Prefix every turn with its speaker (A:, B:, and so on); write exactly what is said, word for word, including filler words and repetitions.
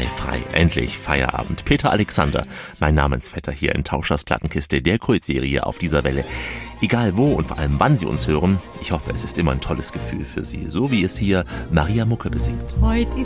A: sei frei. Endlich Feierabend. Peter Alexander, mein Namensvetter hier in Tauschers Plattenkiste, der Kultserie auf dieser Welle. Egal wo und vor allem wann Sie uns hören, ich hoffe, es ist immer ein tolles Gefühl für Sie, so wie es hier Maria Mucke besingt.
B: Heute